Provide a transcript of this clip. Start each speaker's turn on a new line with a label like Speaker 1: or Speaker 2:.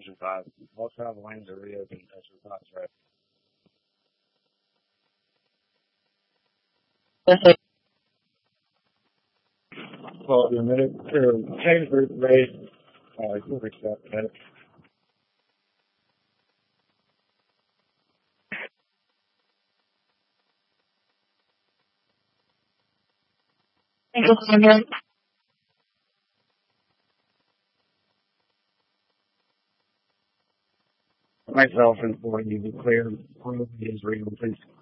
Speaker 1: Division 5. All travel lanes are reopened as reports right. Well, the minute, change route raised, you'll reach that in a minute.
Speaker 2: Thank you, Sandra.
Speaker 1: Myself and for you to clear, is real, please.